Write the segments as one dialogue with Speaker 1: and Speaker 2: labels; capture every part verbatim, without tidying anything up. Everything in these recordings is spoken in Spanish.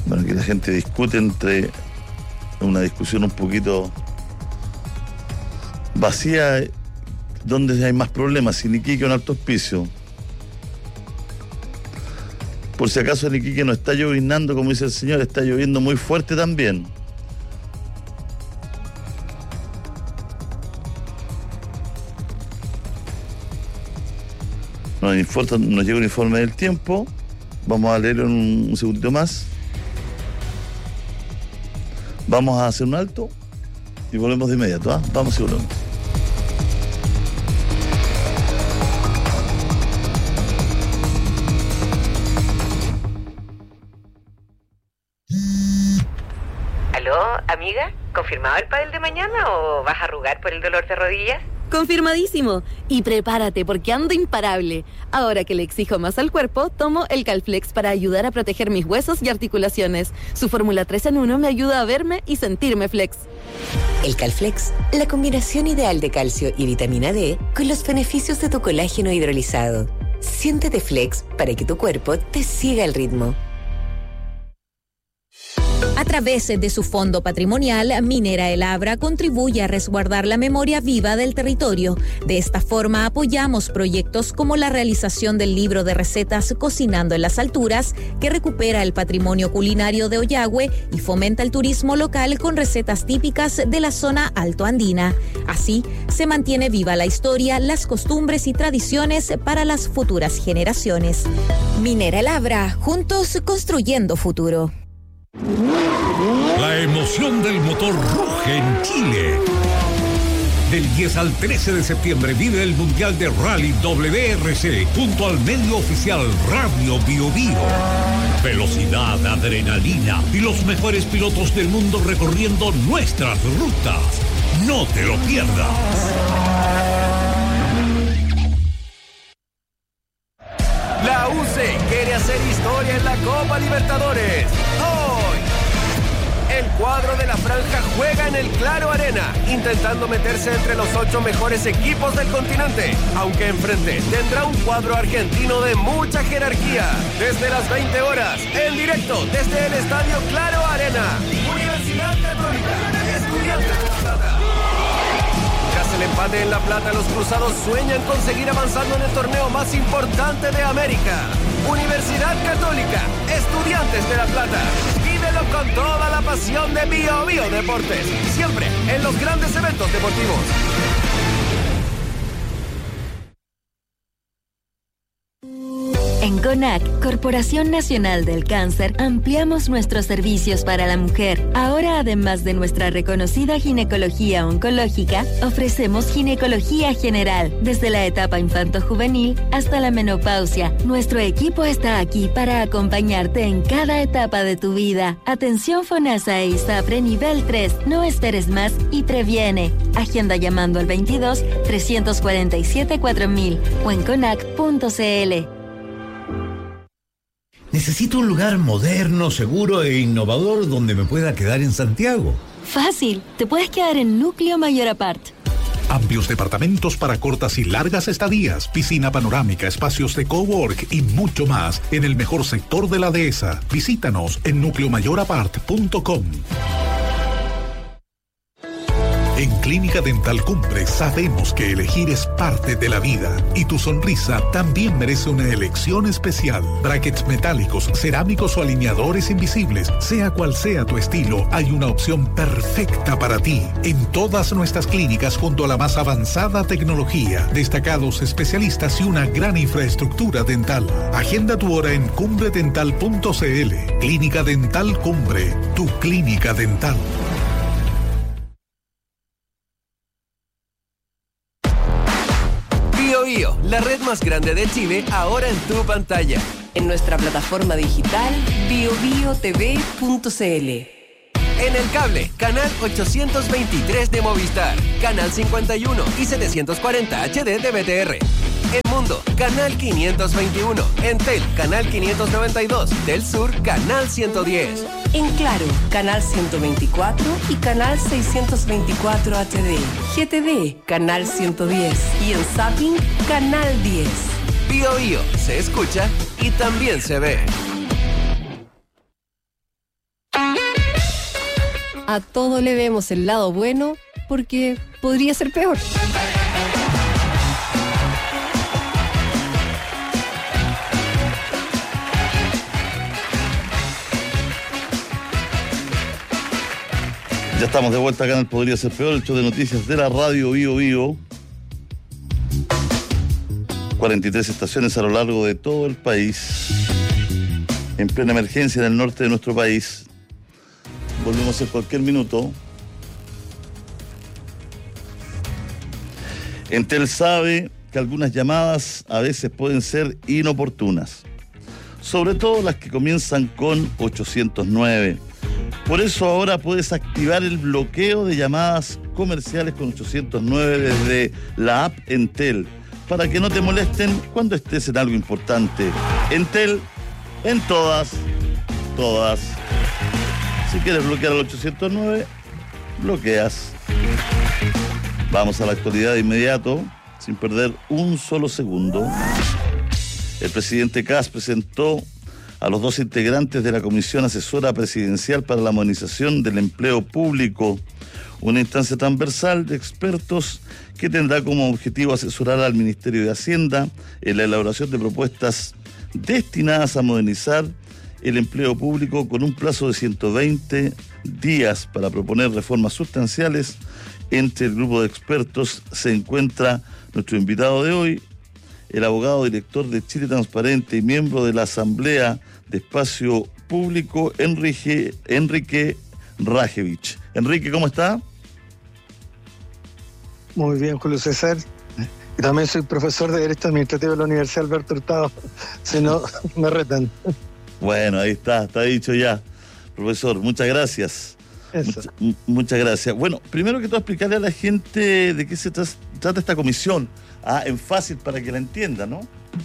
Speaker 1: Bueno, que la gente discute entre una discusión un poquito vacía, donde hay más problemas, si en Iquique o en Alto Hospicio. Por si acaso en Iquique no está llovinando, como dice el señor, está lloviendo muy fuerte también. Nos, informa, nos llega un informe del tiempo. Vamos a leerlo en un, un segundito más. Vamos a hacer un alto y volvemos de inmediato. ¿eh? Vamos y volvemos.
Speaker 2: ¿Aló, amiga? ¿Confirmado el pádel de mañana o vas a arrugar por el dolor de rodillas?
Speaker 3: Confirmadísimo. Y prepárate porque ando imparable. Ahora que le exijo más al cuerpo, tomo el Calflex para ayudar a proteger mis huesos y articulaciones. Su fórmula tres en uno me ayuda a verme y sentirme flex.
Speaker 4: El Calflex, la combinación ideal de calcio y vitamina D con los beneficios de tu colágeno hidrolizado. Siéntete flex para que tu cuerpo te siga el ritmo.
Speaker 5: A través de su fondo patrimonial, Minera El Abra contribuye a resguardar la memoria viva del territorio. De esta forma apoyamos proyectos como la realización del libro de recetas Cocinando en las Alturas, que recupera el patrimonio culinario de Ollagüe y fomenta el turismo local con recetas típicas de la zona altoandina. Así, se mantiene viva la historia, las costumbres y tradiciones para las futuras generaciones. Minera El Abra, juntos construyendo futuro.
Speaker 6: La emoción del motor ruge en Chile. Del diez al trece de septiembre vive el Mundial de Rally W R C junto al medio oficial Radio Bio Bio. Velocidad, adrenalina y los mejores pilotos del mundo recorriendo nuestras rutas. No te lo pierdas.
Speaker 7: La U C quiere hacer historia en la Copa Libertadores. Hoy, el cuadro de la franja juega en el Claro Arena, intentando meterse entre los ocho mejores equipos del continente, aunque enfrente tendrá un cuadro argentino de mucha jerarquía. Desde las veinte horas, en directo desde el Estadio Claro Arena. Universidad Católica, Estudiantes de La Plata. Tras el empate en La Plata, los cruzados sueñan con seguir avanzando en el torneo más importante de América. Universidad Católica, Estudiantes de La Plata. Vívelo con toda la pasión de Bio Bio Deportes, siempre en los grandes eventos deportivos.
Speaker 8: En CONAC, Corporación Nacional del Cáncer, ampliamos nuestros servicios para la mujer. Ahora, además de nuestra reconocida ginecología oncológica, ofrecemos ginecología general, desde la etapa infanto-juvenil hasta la menopausia. Nuestro equipo está aquí para acompañarte en cada etapa de tu vida. Atención FONASA e ISAPRE nivel tres. No esperes más y previene. Agenda llamando al veintidós, trescientos cuarenta y siete, cuatro mil o en conac punto c l.
Speaker 9: Necesito un lugar moderno, seguro e innovador donde me pueda quedar en Santiago.
Speaker 8: Fácil, te puedes quedar en Núcleo Mayor Apart.
Speaker 6: Amplios departamentos para cortas y largas estadías, piscina panorámica, espacios de cowork y mucho más en el mejor sector de la dehesa. Visítanos en núcleo mayor apart punto com. En Clínica Dental Cumbre sabemos que elegir es parte de la vida y tu sonrisa también merece una elección especial. Brackets metálicos, cerámicos o alineadores invisibles, sea cual sea tu estilo, hay una opción perfecta para ti. En todas nuestras clínicas junto a la más avanzada tecnología, destacados especialistas y una gran infraestructura dental. Agenda tu hora en cumbre dental punto c l. Clínica Dental Cumbre, tu clínica dental.
Speaker 7: La red más grande de Chile, ahora en tu pantalla.
Speaker 4: En nuestra plataforma digital bio bio t v punto c l.
Speaker 7: En el cable, canal ochocientos veintitrés de Movistar, canal cincuenta y uno y setecientos cuarenta H D de B T R. En Mundo, canal quinientos veintiuno. En Tel, canal quinientos noventa y dos. Del Sur, canal ciento diez.
Speaker 4: En Claro, canal ciento veinticuatro y canal seiscientos veinticuatro H D. G T V, canal ciento diez. Y en Zapping, canal diez.
Speaker 7: Bio Bio, se escucha y también se ve.
Speaker 10: a todo le vemos el lado bueno porque podría ser peor.
Speaker 1: Ya estamos de vuelta acá en el Podría Ser Peor, el show de noticias de la radio Bio Bio. cuarenta y tres estaciones a lo largo de todo el país. En plena emergencia en el norte de nuestro país. Volvemos en cualquier minuto. Entel sabe que algunas llamadas a veces pueden ser inoportunas. Sobre todo las que comienzan con ochocientos nueve. Por eso ahora puedes activar el bloqueo de llamadas comerciales con ochocientos nueve desde la app Entel, para que no te molesten cuando estés en algo importante. Entel, en todas, todas. Si quieres bloquear al ochocientos nueve, bloqueas. Vamos a la actualidad de inmediato, sin perder un solo segundo. El presidente Kast presentó a los dos integrantes de la Comisión Asesora Presidencial para la Modernización del Empleo Público, una instancia transversal de expertos que tendrá como objetivo asesorar al Ministerio de Hacienda en la elaboración de propuestas destinadas a modernizar el empleo público con un plazo de ciento veinte días para proponer reformas sustanciales. Entre el grupo de expertos se encuentra nuestro invitado de hoy, el abogado director de Chile Transparente y miembro de la Asamblea de Espacio Público, Enrique, Enrique Rajevich. Enrique, ¿cómo está?
Speaker 11: Muy bien, Julio César. Y también soy profesor de Derecho Administrativo de la Universidad Alberto Hurtado. Si no, me retan.
Speaker 1: Bueno, ahí está, está dicho ya. Profesor, muchas gracias. Mucha, muchas gracias. Bueno, primero que todo explicarle a la gente de qué se tra- trata esta comisión, ah, en fácil para que la entienda, ¿no?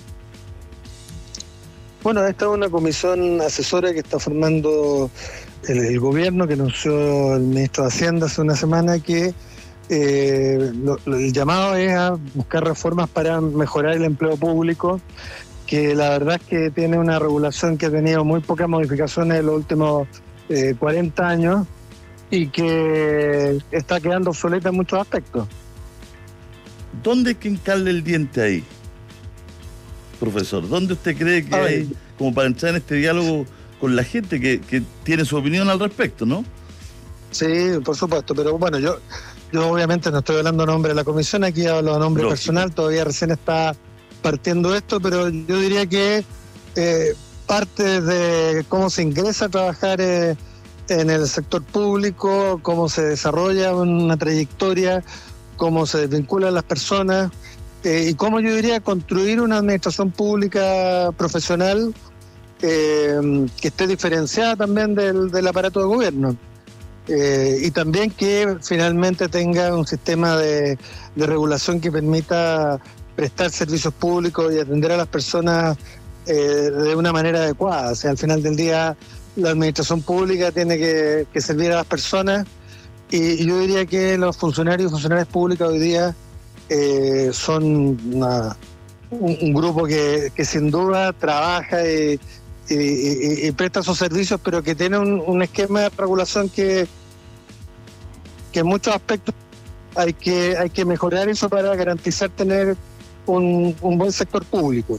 Speaker 11: Bueno, esta es una comisión asesora que está formando el, el gobierno, que anunció el ministro de Hacienda hace una semana, que eh, lo, lo, el llamado es a buscar reformas para mejorar el empleo público, que la verdad es que tiene una regulación que ha tenido muy pocas modificaciones en los últimos eh, cuarenta años y que está quedando obsoleta en muchos aspectos.
Speaker 1: ¿Dónde hay que hincarle el diente ahí, profesor? ¿Dónde usted cree que hay, como para entrar en este diálogo con la gente que, que tiene su opinión al respecto, ¿no?
Speaker 11: Sí, por supuesto, pero bueno, yo yo obviamente no estoy hablando a nombre de la comisión, aquí hablo a nombre Lógico. personal, todavía recién está partiendo esto, pero yo diría que eh, parte de cómo se ingresa a trabajar eh, en el sector público, cómo se desarrolla una trayectoria, cómo se desvinculan las personas eh, y cómo yo diría construir una administración pública profesional eh, que esté diferenciada también del, del aparato de gobierno eh, y también que finalmente tenga un sistema de, de regulación que permita prestar servicios públicos y atender a las personas eh, de una manera adecuada. O sea, al final del día la administración pública tiene que, que servir a las personas y yo diría que los funcionarios y funcionarias públicas hoy día eh, son una, un, un grupo que, que sin duda trabaja y, y, y, y presta sus servicios, pero que tiene un, un esquema de regulación que, que en muchos aspectos hay que, hay que mejorar eso para garantizar tener un, un buen sector público.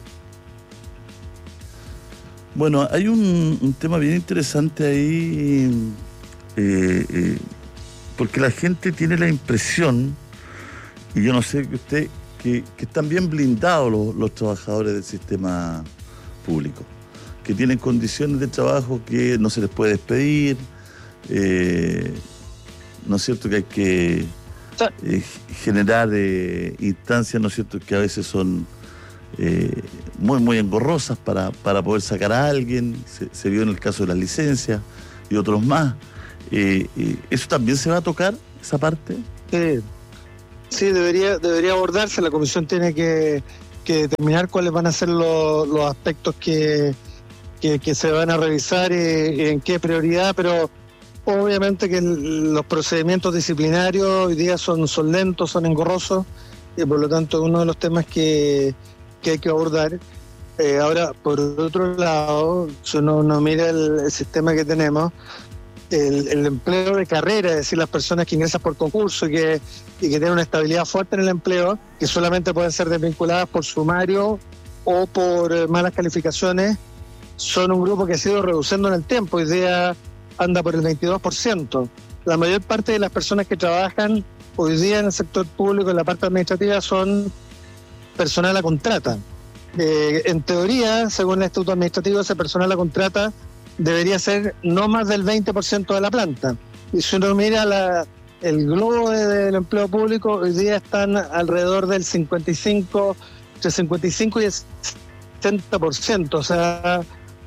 Speaker 1: Bueno, hay un, un tema bien interesante ahí, eh, eh, porque la gente tiene la impresión, y yo no sé que usted, que, que están bien blindados los, los trabajadores del sistema público, que tienen condiciones de trabajo que no se les puede despedir, eh, ¿no es cierto? Que hay que eh, generar eh, instancias, ¿no es cierto?, que a veces son Eh, muy muy engorrosas para, para poder sacar a alguien. Se, se vio en el caso de las licencias y otros más. Eh, eh, ¿Eso también se va a tocar, esa parte?
Speaker 11: Sí, sí debería, debería abordarse. La comisión tiene que, que determinar cuáles van a ser los, los aspectos que, que, que se van a revisar y, y en qué prioridad, pero obviamente que el, los procedimientos disciplinarios hoy día son, son lentos, son engorrosos y por lo tanto uno de los temas que que hay que abordar. Eh, ahora, por otro lado, si uno, uno mira el, el sistema que tenemos, el, el empleo de carrera, es decir, las personas que ingresan por concurso y que, y que tienen una estabilidad fuerte en el empleo, que solamente pueden ser desvinculadas por sumario o por eh, malas calificaciones, son un grupo que ha sido reduciendo en el tiempo. Hoy día anda por el veintidós por ciento. La mayor parte de las personas que trabajan hoy día en el sector público, en la parte administrativa, son personal a contrata. Eh, en teoría, según el Estatuto Administrativo, ese personal a contrata debería ser no más del veinte por ciento de la planta. Y si uno mira la, el globo de, del empleo público, hoy día están alrededor del cincuenta y cinco, entre cincuenta y cinco y el setenta por ciento. O sea,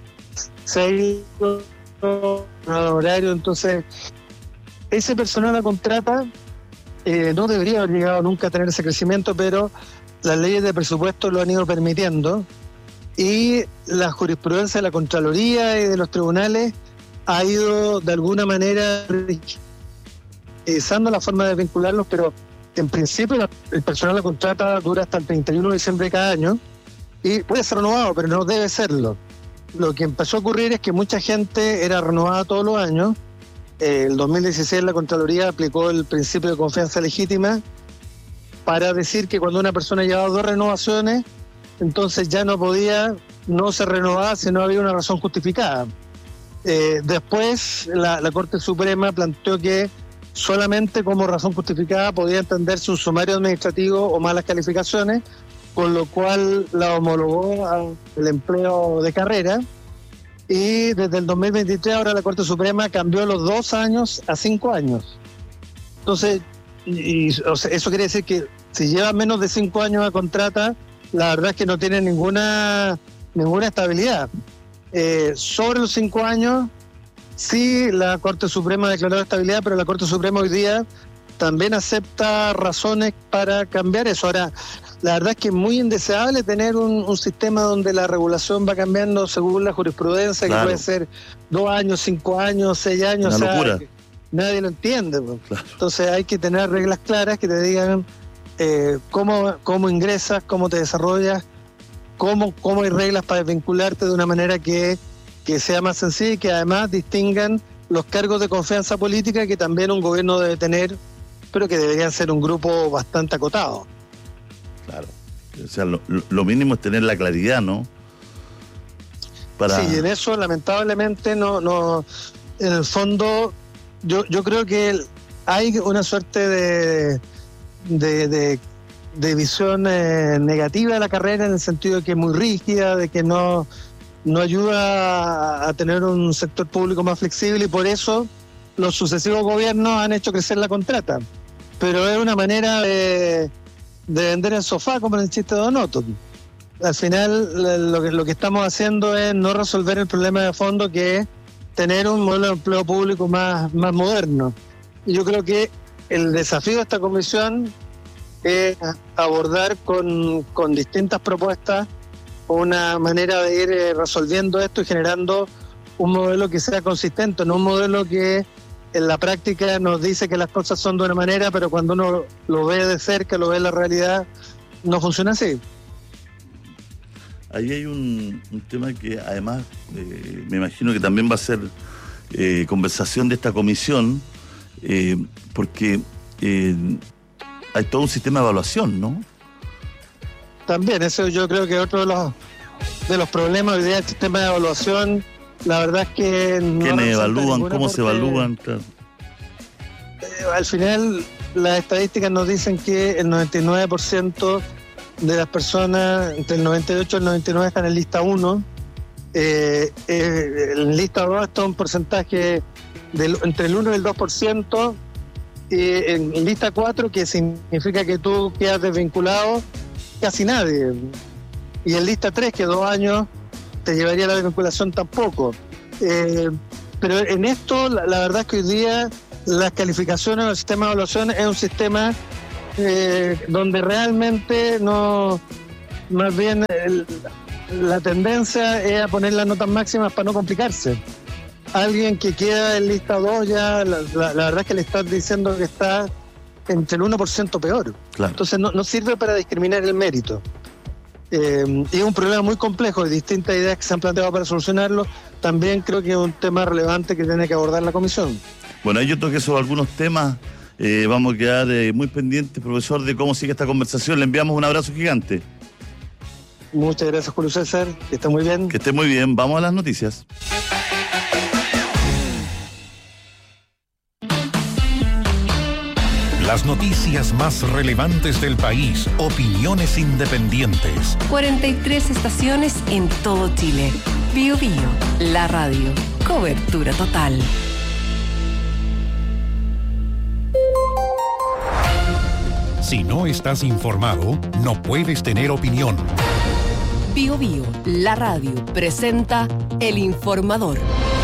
Speaker 11: se ha ido al horario. Entonces, ese personal a contrata eh, no debería haber llegado nunca a tener ese crecimiento, pero las leyes de presupuesto lo han ido permitiendo y la jurisprudencia de la Contraloría y de los tribunales ha ido de alguna manera revisando la forma de vincularlos, pero en principio el personal de contrata dura hasta el treinta y uno de diciembre de cada año y puede ser renovado, pero no debe serlo. Lo que empezó a ocurrir es que mucha gente era renovada todos los años. El dos mil dieciséis la Contraloría aplicó el principio de confianza legítima para decir que cuando una persona llevaba dos renovaciones, entonces ya no podía, no se renovaba si no había una razón justificada. Eh, después la, la Corte Suprema planteó que solamente como razón justificada podía entenderse un sumario administrativo o malas calificaciones, con lo cual la homologó al empleo de carrera. Y desde el dos mil veintitrés ahora la Corte Suprema cambió los dos años a cinco años. Entonces, y, y, o sea, eso quiere decir que si lleva menos de cinco años a contrata, la verdad es que no tiene ninguna ninguna estabilidad. Eh, sobre los cinco años, sí, la Corte Suprema declaró estabilidad, pero la Corte Suprema hoy día también acepta razones para cambiar eso. Ahora, la verdad es que es muy indeseable tener un, un sistema donde la regulación va cambiando según la jurisprudencia, claro, que puede ser dos años, cinco años, seis años.
Speaker 1: Una
Speaker 11: o sea,
Speaker 1: locura.
Speaker 11: Nadie lo entiende. Pues.
Speaker 1: Claro.
Speaker 11: Entonces hay que tener reglas claras que te digan eh, cómo, cómo ingresas, cómo te desarrollas, cómo, cómo hay reglas para desvincularte de una manera que, que sea más sencilla y que además distingan los cargos de confianza política que también un gobierno debe tener, pero que deberían ser un grupo bastante acotado.
Speaker 1: Claro. O sea, lo, lo mínimo es tener la claridad, ¿no? Para...
Speaker 11: Sí, y en eso lamentablemente no, no, en el fondo yo, yo creo que hay una suerte de, de, de, de visión eh, negativa de la carrera, en el sentido de que es muy rígida, de que no, no ayuda a, a tener un sector público más flexible, y por eso los sucesivos gobiernos han hecho crecer la contrata. Pero es una manera de, de vender el sofá, como en el chiste de Donoto. Al final lo que, lo que estamos haciendo es no resolver el problema de fondo, que es tener un modelo de empleo público más, más moderno. Y yo creo que el desafío de esta comisión es abordar con, con distintas propuestas una manera de ir resolviendo esto y generando un modelo que sea consistente, no un modelo que en la práctica nos dice que las cosas son de una manera, pero cuando uno lo ve de cerca, lo ve en la realidad, no funciona así.
Speaker 1: Ahí hay un, un tema que además eh, me imagino que también va a ser eh, conversación de esta comisión, eh, porque eh, hay todo un sistema de evaluación, ¿no?
Speaker 11: También, eso yo creo que es otro de los, de los problemas hoy día del sistema de evaluación. La verdad es que no
Speaker 1: ¿quiénes evalúan? ¿Cómo
Speaker 11: aporte.
Speaker 1: se evalúan? Claro.
Speaker 11: Eh, al final, las estadísticas nos dicen que el noventa y nueve por ciento de las personas, entre el noventa y ocho y el noventa y nueve, están en lista uno. Eh, eh, en lista dos está un porcentaje del, entre el uno y el dos por ciento. Y en, en lista cuatro, que significa que tú quedas desvinculado, casi nadie. Y en lista tres, que dos años te llevaría a la desvinculación, tampoco. Eh, pero en esto, la, la verdad es que hoy día las calificaciones, el sistema de evaluación es un sistema Eh, donde realmente no, más bien el, la tendencia es a poner las notas máximas para no complicarse. Alguien que queda en lista dos ya, la, la, la verdad es que le estás diciendo que está entre el uno por ciento peor.
Speaker 1: Claro.
Speaker 11: Entonces no, no sirve para discriminar el mérito. Eh, y es un problema muy complejo, hay distintas ideas que se han planteado para solucionarlo. También creo que es un tema relevante que tiene que abordar la comisión.
Speaker 1: Bueno, yo toqué sobre algunos temas, eh, vamos a quedar eh, muy pendientes, profesor, de cómo sigue esta conversación. Le enviamos un abrazo gigante.
Speaker 11: Muchas gracias, Julio César, que esté muy bien.
Speaker 1: Que esté muy bien, vamos a las noticias.
Speaker 6: Las noticias más relevantes del país, opiniones independientes.
Speaker 12: cuarenta y tres estaciones en todo Chile. Bio Bio, la radio. Cobertura total.
Speaker 6: Si no estás informado, no puedes tener opinión.
Speaker 12: Bio Bio, la radio, presenta El Informador.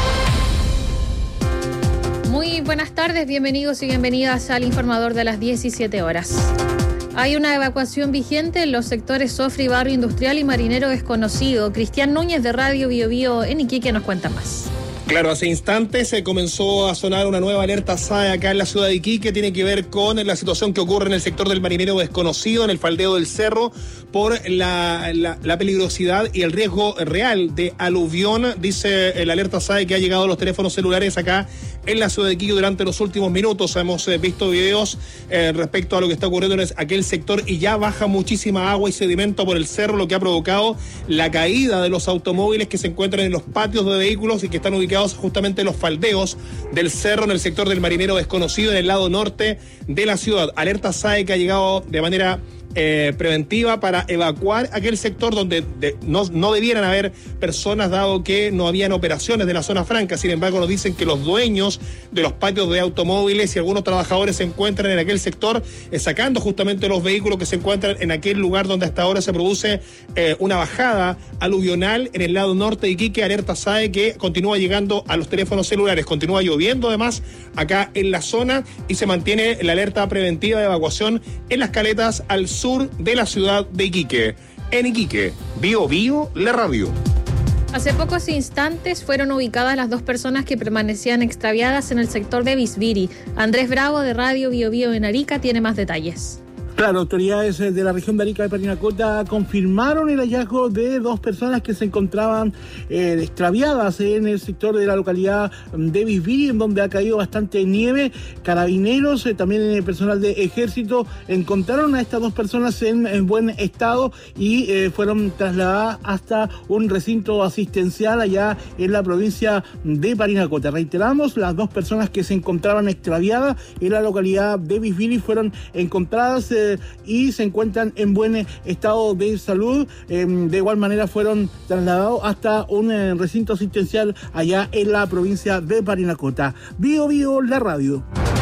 Speaker 13: Muy buenas tardes, bienvenidos y bienvenidas al Informador de las diecisiete horas. Hay una evacuación vigente en los sectores Sofri, Barrio Industrial y Marinero Desconocido. Cristian Núñez de Radio Bio Bio en Iquique nos cuenta más.
Speaker 14: Claro, hace instantes se comenzó a sonar una nueva alerta S A E acá en la ciudad de Iquique. Tiene que ver con la situación que ocurre en el sector del Marinero Desconocido, en el faldeo del cerro, por la, la, la peligrosidad y el riesgo real de aluvión. Dice el alerta S A E que ha llegado a los teléfonos celulares acá en la ciudad de Iquique durante los últimos minutos. Hemos eh, visto videos eh, respecto a lo que está ocurriendo en aquel sector y ya baja muchísima agua y sedimento por el cerro, lo que ha provocado la caída de los automóviles que se encuentran en los patios de vehículos y que están ubicados justamente en los faldeos del cerro en el sector del Marinero Desconocido en el lado norte de la ciudad. Alerta S A E que ha llegado de manera Eh, preventiva para evacuar aquel sector donde de, no, no debieran haber personas, dado que no habían operaciones de la zona franca. Sin embargo, nos dicen que los dueños de los patios de automóviles y algunos trabajadores se encuentran en aquel sector eh, sacando justamente los vehículos que se encuentran en aquel lugar donde hasta ahora se produce eh, una bajada aluvional en el lado norte de Iquique. Alerta S A E que continúa llegando a los teléfonos celulares. Continúa lloviendo además acá en la zona y se mantiene la alerta preventiva de evacuación en las caletas al sur sur de la ciudad de Iquique. En Iquique, Bio Bio, la radio.
Speaker 13: Hace pocos instantes fueron ubicadas las dos personas que permanecían extraviadas en el sector de Bisbiri. Andrés Bravo de Radio Bio Bio en Arica tiene más detalles.
Speaker 15: Claro, autoridades de la región de Arica de Parinacota confirmaron el hallazgo de dos personas que se encontraban eh, extraviadas en el sector de la localidad de Bisbiri, en donde ha caído bastante nieve. Carabineros, eh, también el personal de ejército, encontraron a estas dos personas en, en buen estado y eh, fueron trasladadas hasta un recinto asistencial allá en la provincia de Parinacota. Reiteramos, las dos personas que se encontraban extraviadas en la localidad de Bisbiri fueron encontradas eh, y se encuentran en buen estado de salud. Eh, de igual manera fueron trasladados hasta un eh, recinto asistencial allá en la provincia de Parinacota. Bio Bio, la radio.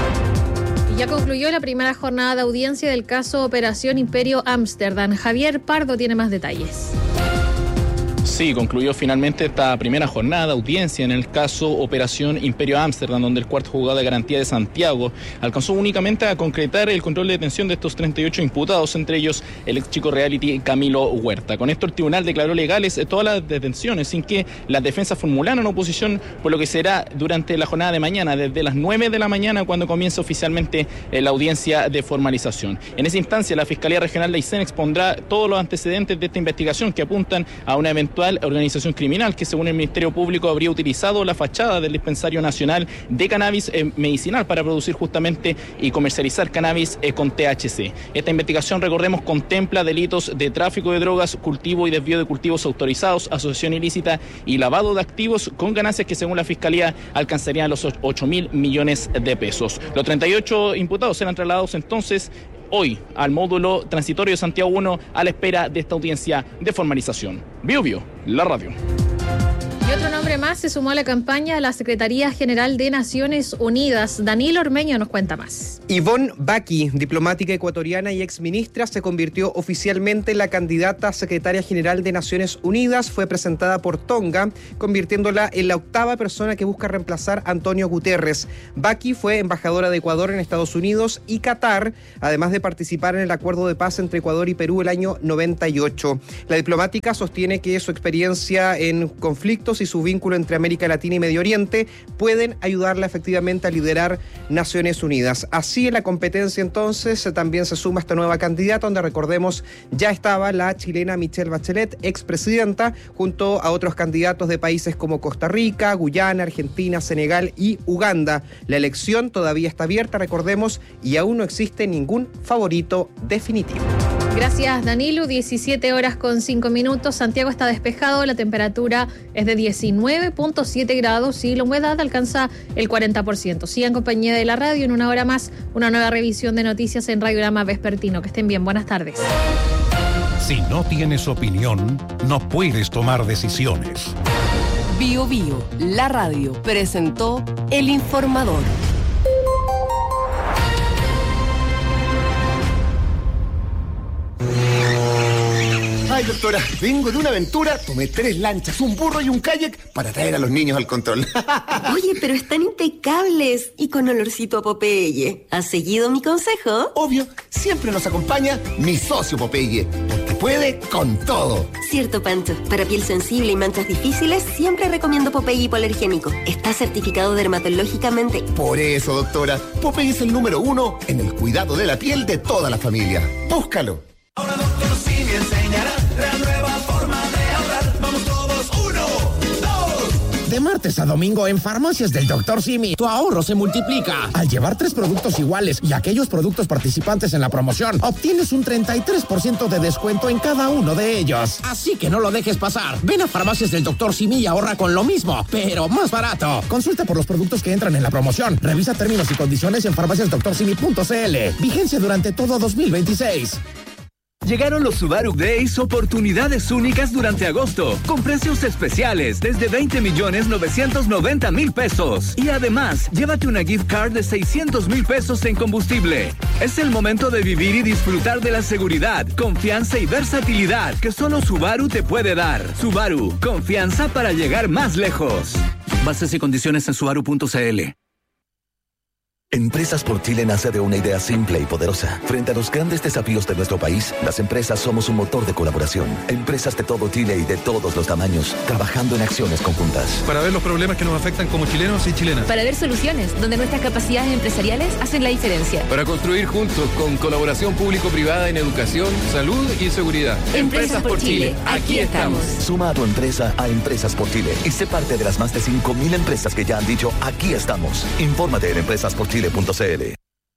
Speaker 13: Ya concluyó la primera jornada de audiencia del caso Operación Imperio Ámsterdam. Javier Pardo tiene más detalles.
Speaker 16: Sí, concluyó finalmente esta primera jornada de audiencia en el caso Operación Imperio Ámsterdam, donde el cuarto juzgado de garantía de Santiago alcanzó únicamente a concretar el control de detención de estos treinta y ocho imputados, entre ellos el ex chico reality Camilo Huerta. Con esto el tribunal declaró legales todas las detenciones sin que las defensas formularan oposición, por lo que será durante la jornada de mañana, desde las nueve de la mañana, cuando comience oficialmente la audiencia de formalización. En esa instancia, la Fiscalía Regional de Aysén expondrá todos los antecedentes de esta investigación que apuntan a una eventual organización criminal que, según el Ministerio Público, habría utilizado la fachada del Dispensario Nacional de Cannabis eh, Medicinal para producir justamente y comercializar cannabis eh, con T H C. Esta investigación, recordemos, contempla delitos de tráfico de drogas, cultivo y desvío de cultivos autorizados, asociación ilícita y lavado de activos con ganancias que, según la Fiscalía, alcanzarían los ocho mil millones de pesos. Los treinta y ocho imputados serán trasladados entonces hoy al módulo transitorio de Santiago uno a la espera de esta audiencia de formalización. Bio Bio, la radio.
Speaker 13: Y otro nombre más se sumó a la campaña a la Secretaría General de Naciones Unidas. Daniel Ormeño nos cuenta más.
Speaker 17: Yvonne Baki, diplomática ecuatoriana y exministra, se convirtió oficialmente en la candidata a secretaria general de Naciones Unidas. Fue presentada por Tonga, convirtiéndola en la octava persona que busca reemplazar a Antonio Guterres. Baki fue embajadora de Ecuador en Estados Unidos y Qatar, además de participar en el acuerdo de paz entre Ecuador y Perú el año noventa y ocho. La diplomática sostiene que su experiencia en conflictos y su vínculo entre América Latina y Medio Oriente pueden ayudarla efectivamente a liderar Naciones Unidas. Así en la competencia entonces también se suma esta nueva candidata, donde recordemos ya estaba la chilena Michelle Bachelet, expresidenta, junto a otros candidatos de países como Costa Rica, Guyana, Argentina, Senegal y Uganda. La elección todavía está abierta, recordemos, y aún no existe ningún favorito definitivo.
Speaker 13: Gracias, Danilo. diecisiete horas con cinco minutos. Santiago está despejado, la temperatura es de diecinueve punto siete grados y la humedad alcanza el cuarenta por ciento. Sigan en compañía de la radio. En una hora más, una nueva revisión de noticias en Radiograma Vespertino. Que estén bien. Buenas tardes.
Speaker 6: Si no tienes opinión, no puedes tomar decisiones.
Speaker 12: Bio Bio, la radio, presentó El Informador.
Speaker 18: Ay, doctora, vengo de una aventura, tomé tres lanchas, un burro y un kayak para traer a los niños al control.
Speaker 19: Oye, pero están impecables y con olorcito a Popeye. ¿Has seguido mi consejo?
Speaker 18: Obvio, siempre nos acompaña mi socio Popeye, porque puede con todo.
Speaker 19: Cierto, Pancho. Para piel sensible y manchas difíciles, siempre recomiendo Popeye hipoalergénico. Está certificado dermatológicamente.
Speaker 18: Por eso, doctora, Popeye es el número uno en el cuidado de la piel de toda la familia. Búscalo.
Speaker 20: Ahora doctor Simi enseñará la nueva forma de ahorrar. Vamos todos, uno, dos.
Speaker 21: De martes a domingo en Farmacias del doctor Simi, tu ahorro se multiplica. Al llevar tres productos iguales y aquellos productos participantes en la promoción, obtienes un treinta y tres por ciento de descuento en cada uno de ellos. Así que no lo dejes pasar. Ven a Farmacias del doctor Simi y ahorra con lo mismo, pero más barato. Consulta por los productos que entran en la promoción. Revisa términos y condiciones en farmacias doctor simi punto c l. Vigencia durante todo dos mil veintiséis.
Speaker 22: Llegaron los Subaru Days, oportunidades únicas durante agosto, con precios especiales desde veinte millones novecientos noventa mil pesos. Y además, llévate una gift card de seiscientos mil pesos en combustible. Es el momento de vivir y disfrutar de la seguridad, confianza y versatilidad que solo Subaru te puede dar. Subaru, confianza para llegar más lejos. Bases y condiciones en subaru punto c l.
Speaker 23: Empresas por Chile nace de una idea simple y poderosa. Frente a los grandes desafíos de nuestro país, las empresas somos un motor de colaboración. Empresas de todo Chile y de todos los tamaños, trabajando en acciones conjuntas.
Speaker 24: Para ver los problemas que nos afectan como chilenos y chilenas.
Speaker 25: Para ver soluciones donde nuestras capacidades empresariales hacen la diferencia.
Speaker 26: Para construir juntos con colaboración público-privada en educación, salud y seguridad.
Speaker 25: Empresas por Chile, aquí estamos.
Speaker 23: Suma a tu empresa a Empresas por Chile y sé parte de las más de cinco mil empresas que ya han dicho aquí estamos. Infórmate en empresas por chile punto c l.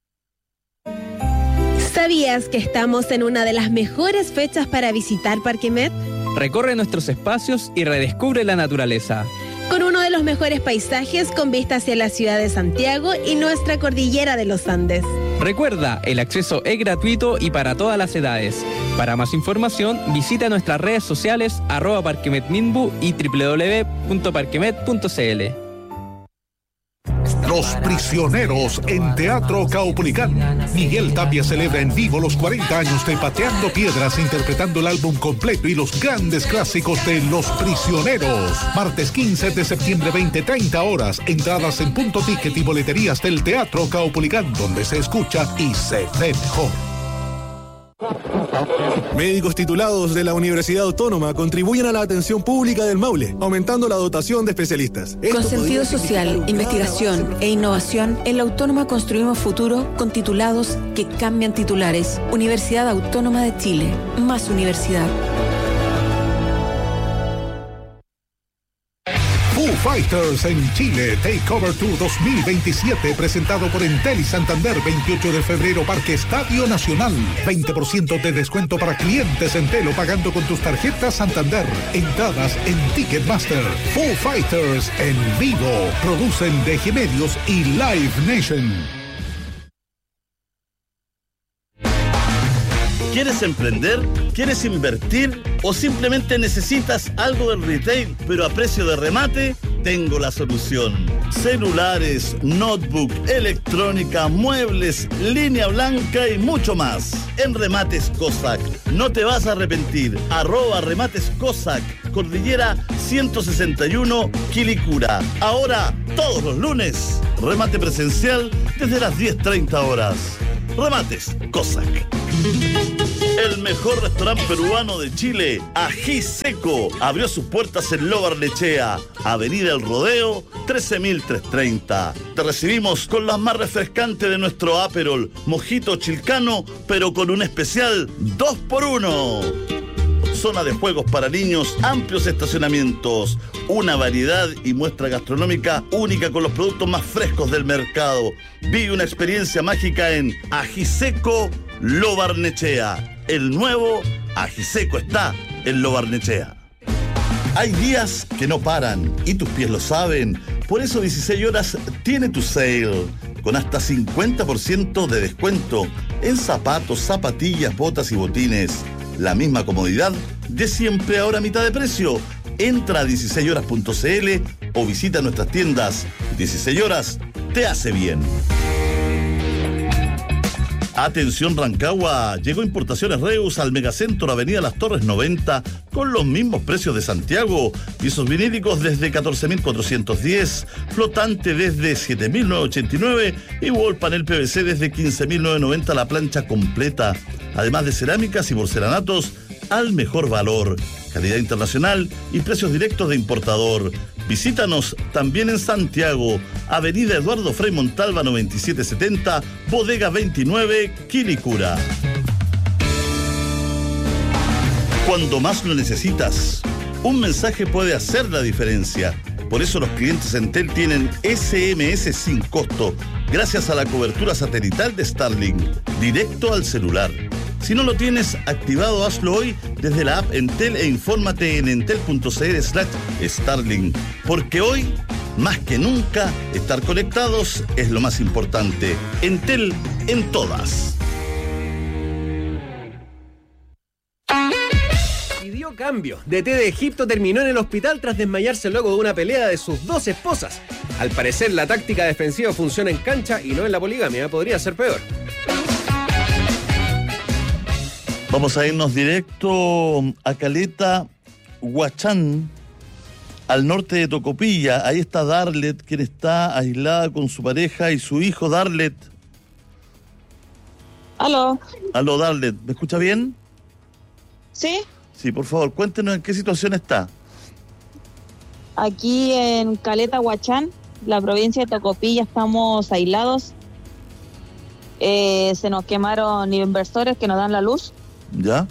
Speaker 27: ¿Sabías que estamos en una de las mejores fechas para visitar Parque Met?
Speaker 28: Recorre nuestros espacios y redescubre la naturaleza.
Speaker 27: Con uno de los mejores paisajes con vista hacia la ciudad de Santiago y nuestra cordillera de los Andes.
Speaker 28: Recuerda, el acceso es gratuito y para todas las edades. Para más información, visita nuestras redes sociales arroba parquemetminbu y doble u doble u doble u punto parquemet punto c l.
Speaker 6: Los Prisioneros en Teatro Caupolicán. Miguel Tapia celebra en vivo los cuarenta años de Pateando Piedras, interpretando el álbum completo y los grandes clásicos de Los Prisioneros. Martes quince de septiembre, veinte treinta horas. Entradas en Punto Ticket y boleterías del Teatro Caupolicán, donde se escucha y se ve mejor.
Speaker 29: Médicos titulados de la Universidad Autónoma contribuyen a la atención pública del Maule, aumentando la dotación de especialistas.
Speaker 30: Con sentido social, investigación e innovación, en la Autónoma construimos futuro con titulados que cambian titulares. Universidad Autónoma de Chile, más universidad.
Speaker 6: Foo Fighters en Chile, Takeover Tour dos mil veintisiete, presentado por Entel y Santander, veintiocho de febrero, Parque Estadio Nacional. veinte por ciento de descuento para clientes Entel o pagando con tus tarjetas Santander. Entradas en Ticketmaster. Foo Fighters en vivo. Producen D G Medios y Live Nation.
Speaker 1: ¿Quieres emprender? ¿Quieres invertir? ¿O simplemente necesitas algo del retail, pero a precio de remate? Tengo la solución. Celulares, notebook, electrónica, muebles, línea blanca y mucho más. En Remates Cossack. No te vas a arrepentir. Arroba Remates Cossack. Cordillera ciento sesenta y uno, Quilicura. Ahora, todos los lunes. Remate presencial desde las diez treinta horas. Remates Cossack. El mejor restaurante peruano de Chile, Ají Seco, abrió sus puertas en Lo Barnechea, Avenida El Rodeo, trece mil trescientos treinta. Te recibimos con las más refrescantes de nuestro Aperol, mojito chilcano, pero con un especial dos por uno. Zona de juegos para niños, amplios estacionamientos, una variedad y muestra gastronómica única con los productos más frescos del mercado. Vive una experiencia mágica en Ají Seco, Lo Barnechea. El nuevo Ají Seco está en Lo Barnechea. Hay días que no paran y tus pies lo saben. Por eso dieciséis horas tiene tu sale, con hasta cincuenta por ciento de descuento en zapatos, zapatillas, botas y botines. La misma comodidad de siempre, ahora a mitad de precio. Entra a dieciséis horas punto c l o visita nuestras tiendas. dieciséis horas te hace bien. Atención Rancagua, llegó Importaciones Reus al Megacentro Avenida Las Torres noventa con los mismos precios de Santiago. Pisos vinílicos desde catorce mil cuatrocientos diez, flotante desde siete mil novecientos ochenta y nueve y wall panel P V C desde quince mil novecientos noventa la plancha completa. Además de cerámicas y porcelanatos al mejor valor, calidad internacional y precios directos de importador. Visítanos también en Santiago, Avenida Eduardo Frei Montalva noventa y siete setenta, Bodega veintinueve, Quilicura. Cuando más lo necesitas, un mensaje puede hacer la diferencia. Por eso los clientes Entel tienen S M S sin costo, gracias a la cobertura satelital de Starlink, directo al celular. Si no lo tienes activado, hazlo hoy desde la app Entel e infórmate en entel.cl slash Starlink. Porque hoy, más que nunca, estar conectados es lo más importante. Entel en todas.
Speaker 2: Pidió cambio. D T de Egipto terminó en el hospital tras desmayarse luego de una pelea de sus dos esposas. Al parecer, la táctica defensiva funciona en cancha y no en la poligamia. Podría ser peor.
Speaker 1: Vamos a irnos directo a Caleta Huachán, al norte de Tocopilla. Ahí está Darlet, quien está aislada con su pareja y su hijo. Darlet.
Speaker 3: Aló.
Speaker 1: Aló, Darlet. ¿Me escucha bien?
Speaker 3: ¿Sí?
Speaker 1: Sí, por favor, cuéntenos en qué situación está.
Speaker 3: Aquí en Caleta Huachán, la provincia de Tocopilla, estamos aislados. Eh, se nos quemaron inversores que nos dan la luz.
Speaker 1: ¿Ya?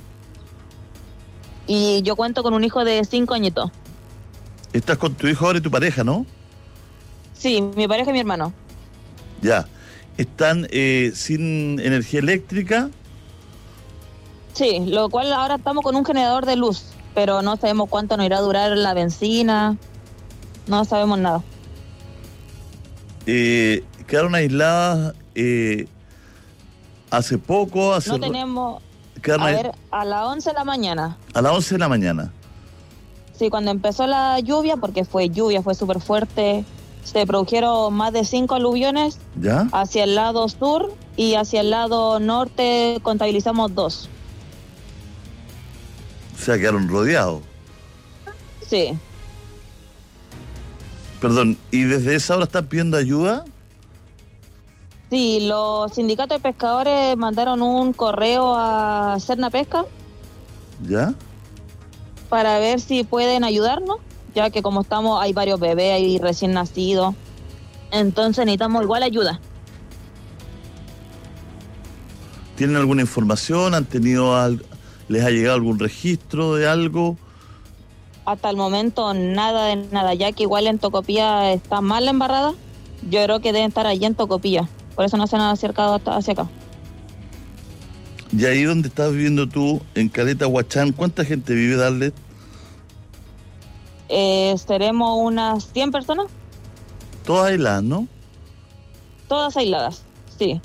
Speaker 3: Y yo cuento con un hijo de cinco añitos.
Speaker 1: Estás con tu hijo ahora y tu pareja, ¿no?
Speaker 3: Sí, mi pareja y mi hermano.
Speaker 1: Ya. ¿Están eh, sin energía eléctrica?
Speaker 3: Sí, lo cual ahora estamos con un generador de luz, pero no sabemos cuánto nos irá a durar la benzina. No sabemos nada.
Speaker 1: Eh, ¿Quedaron aisladas eh, hace poco? Hace
Speaker 3: No tenemos...
Speaker 1: A
Speaker 3: ver, a las once de la mañana.
Speaker 1: A las once de la mañana.
Speaker 3: Sí, cuando empezó la lluvia, porque fue lluvia, fue súper fuerte, se produjeron más de cinco aluviones.
Speaker 1: ¿Ya?
Speaker 3: Hacia el lado sur y hacia el lado norte contabilizamos dos.
Speaker 1: O sea, quedaron rodeados.
Speaker 3: Sí.
Speaker 1: Perdón, ¿y desde esa hora están pidiendo ayuda?
Speaker 3: Sí, los sindicatos de pescadores mandaron un correo a Serna Pesca.
Speaker 1: ¿Ya?
Speaker 3: Para ver si pueden ayudarnos, ya que como estamos, hay varios bebés ahí recién nacidos. Entonces necesitamos igual ayuda.
Speaker 1: ¿Tienen alguna información? ¿Han tenido al... ¿Les ha llegado algún registro de algo?
Speaker 3: Hasta el momento nada de nada, ya que igual en Tocopilla está mal la embarrada. Yo creo que deben estar allí en Tocopilla. Por eso no se han acercado hasta hacia acá.
Speaker 1: Y ahí donde estás viviendo tú, en Caleta Huachán, ¿cuánta gente vive, Darlet?
Speaker 3: Eh, seremos unas cien personas.
Speaker 1: Todas aisladas, ¿no?
Speaker 3: Todas aisladas, sí.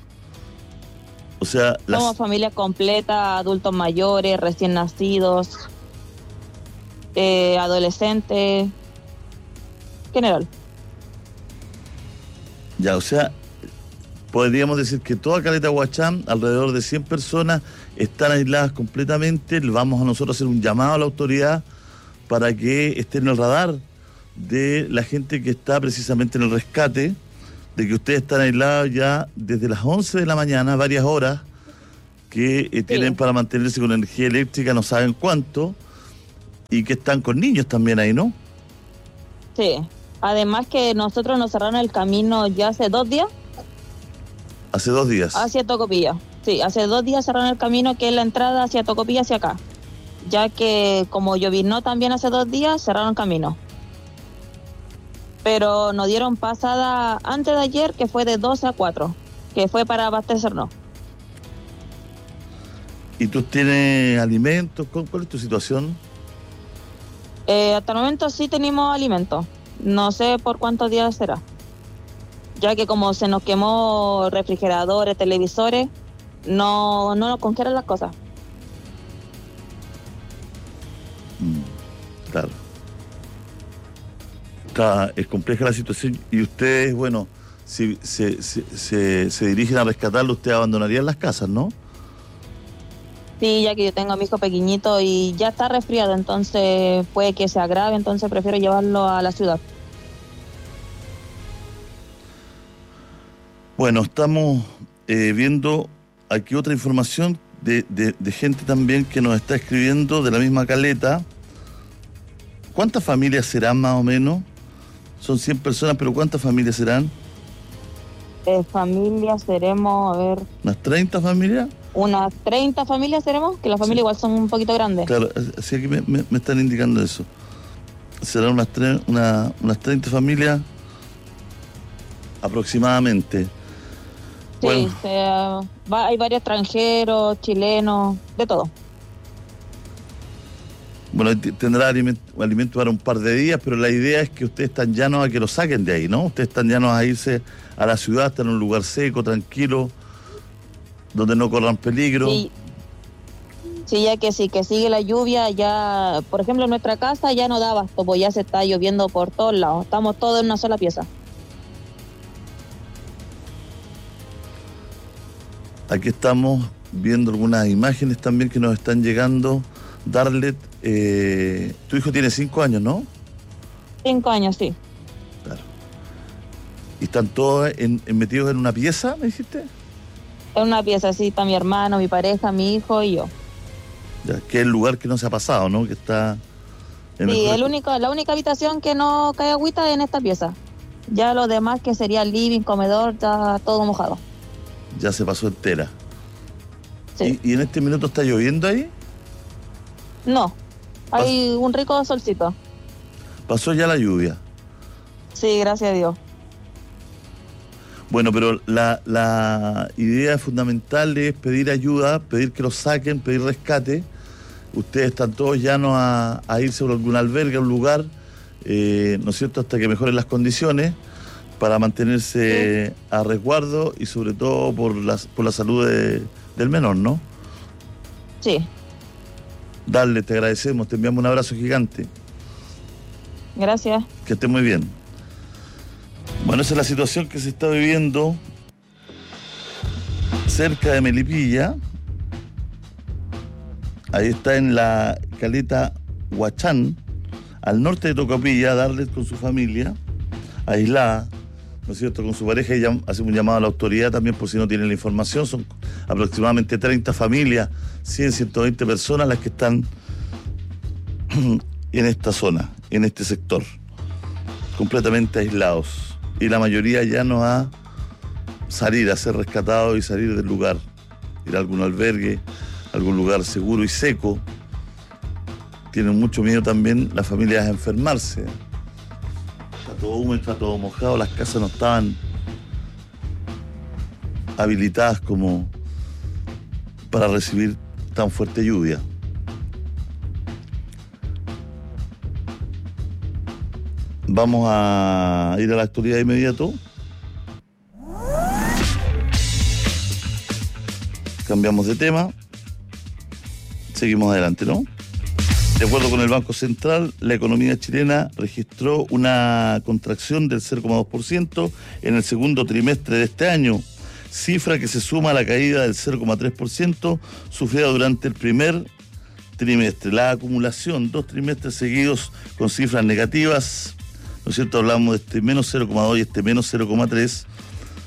Speaker 1: O sea, las...
Speaker 3: Somos familia completa, adultos mayores, recién nacidos, eh, adolescentes, general.
Speaker 1: Ya, o sea, podríamos decir que toda Caleta Huachán, alrededor de cien personas, están aisladas completamente. Vamos a nosotros a hacer un llamado a la autoridad para que esté en el radar de la gente que está precisamente en el rescate, de que ustedes están aislados ya desde las once de la mañana, varias horas, que eh, tienen
Speaker 3: Sí.
Speaker 1: para mantenerse con energía eléctrica, no saben cuánto, y que están con niños también ahí, ¿no?
Speaker 3: Sí. Además que nosotros nos cerraron el camino ya hace dos días
Speaker 1: Hace dos días.
Speaker 3: hacia Tocopilla. Sí, hace dos días cerraron el camino que es la entrada hacia Tocopilla, hacia acá. Ya que como llovinó también hace dos días, cerraron el camino. Pero nos dieron pasada antes de ayer, que fue de doce a cuatro, que fue para abastecernos.
Speaker 1: ¿Y tú tienes alimentos? ¿Cuál, cuál es tu situación?
Speaker 3: Eh, hasta el momento sí tenemos alimentos. No sé por cuántos días será. Ya que como se nos quemó refrigeradores, televisores, no, no nos congelan las cosas.
Speaker 1: Mm, claro. Está, es compleja la situación y ustedes, bueno, si se, se, se, se dirigen a rescatarlo, ustedes abandonarían las casas, ¿no?
Speaker 3: Sí, ya que yo tengo a mi hijo pequeñito y ya está resfriado, entonces puede que se agrave, entonces prefiero llevarlo a la ciudad.
Speaker 1: Bueno, estamos eh, viendo aquí otra información de, de, de gente también que nos está escribiendo de la misma caleta. ¿Cuántas familias serán más o menos? Son cien personas, pero ¿cuántas familias serán?
Speaker 3: Eh, familias seremos, a ver,
Speaker 1: ¿Unas treinta familias?
Speaker 3: unas treinta familias seremos, que las familias igual son un poquito grandes.
Speaker 1: Claro, así que me, me, me están indicando eso. Serán unas, tre- una, unas treinta familias aproximadamente.
Speaker 3: Sí,
Speaker 1: Bueno,
Speaker 3: se, va, hay varios extranjeros, chilenos, de todo.
Speaker 1: bueno, t- tendrá alimento, alimento para un par de días, pero la idea es que ustedes están llanos a que lo saquen de ahí, ¿no? Ustedes están llanos a irse a la ciudad, estar en un lugar seco, tranquilo, donde no corran peligro.
Speaker 3: Sí, sí, ya que sí, que sigue la lluvia, ya, por ejemplo, en nuestra casa ya no da abasto, pues ya se está lloviendo por todos lados, estamos todos en una sola pieza.
Speaker 1: Aquí estamos viendo algunas imágenes también que nos están llegando. Darlet, eh, tu hijo tiene cinco años, ¿no?
Speaker 3: Cinco años, sí.
Speaker 1: ¿Y están todos en- en metidos en una pieza, me dijiste?
Speaker 3: En una pieza, sí, está mi hermano, mi pareja, mi hijo y yo.
Speaker 1: Ya, que es el lugar que no se ha pasado, ¿no? Que está... en
Speaker 3: Sí,
Speaker 1: mejor-
Speaker 3: el único, la única habitación que no cae agüita es en esta pieza. Ya lo demás que sería living, comedor, está todo mojado.
Speaker 1: Ya se pasó entera.
Speaker 3: Sí.
Speaker 1: ¿Y, y en este minuto está lloviendo ahí?
Speaker 3: No, hay un rico solcito.
Speaker 1: Pasó ya la lluvia.
Speaker 3: Sí, gracias a Dios.
Speaker 1: Bueno, pero la, la idea fundamental es pedir ayuda, pedir que los saquen, pedir rescate. Ustedes están todos llanos a, a irse a algún albergue, a un lugar, eh, ¿no es cierto?, hasta que mejoren las condiciones para mantenerse sí. a resguardo y sobre todo por la, por la salud de, del menor, ¿no?
Speaker 3: Sí.
Speaker 1: Dale, te agradecemos, te enviamos un abrazo gigante.
Speaker 3: Gracias.
Speaker 1: Que esté muy bien. Bueno, esa es la situación que se está viviendo cerca de Melipilla. Ahí está en la caleta Huachán, al norte de Tocopilla, Darlet con su familia, aislada, ¿no es cierto?, con su pareja, y ya hace un llamado a la autoridad también por si no tienen la información. Son aproximadamente treinta familias, cien, ciento veinte personas las que están en esta zona, en este sector, completamente aislados. Y la mayoría ya no ha salir a ser rescatados y salir del lugar, ir a algún albergue, algún lugar seguro y seco. Tienen mucho miedo también las familias a enfermarse. Está todo húmedo, está todo mojado, las casas no estaban habilitadas como para recibir tan fuerte lluvia. Vamos a ir a la actualidad de inmediato. Cambiamos de tema. Seguimos adelante, ¿no? De acuerdo con el Banco Central, la economía chilena registró una contracción del cero coma dos por ciento en el segundo trimestre de este año, cifra que se suma a la caída del cero coma tres por ciento sufrida durante el primer trimestre. La acumulación, dos trimestres seguidos con cifras negativas, ¿no es cierto? Hablamos de este menos cero coma dos y este menos cero coma tres,